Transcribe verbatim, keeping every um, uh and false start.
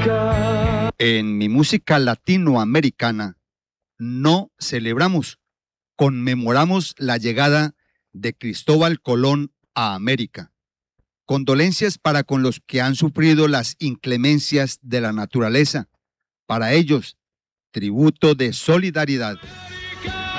música. En mi música latinoamericana no celebramos, conmemoramos la llegada de Cristóbal Colón a América. Condolencias para con los que han sufrido las inclemencias de la naturaleza. Para ellos, tributo de solidaridad.